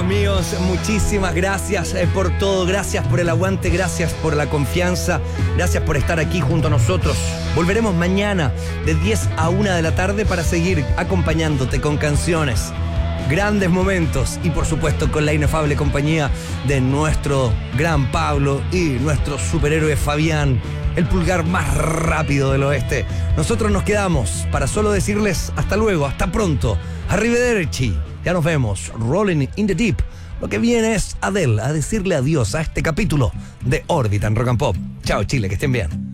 míos, muchísimas gracias por todo, gracias por el aguante, gracias por la confianza, gracias por estar aquí junto a nosotros. Volveremos mañana de 10 a 1 de la tarde para seguir acompañándote con canciones, grandes momentos y por supuesto con la inefable compañía de nuestro gran Pablo y nuestro superhéroe Fabián, el pulgar más rápido del oeste. Nosotros nos quedamos para solo decirles hasta luego, hasta pronto, arrivederci. Ya nos vemos, Rolling in the Deep. Lo que viene es Adele a decirle adiós a este capítulo de Órbita en Rock and Pop. Chao Chile, que estén bien.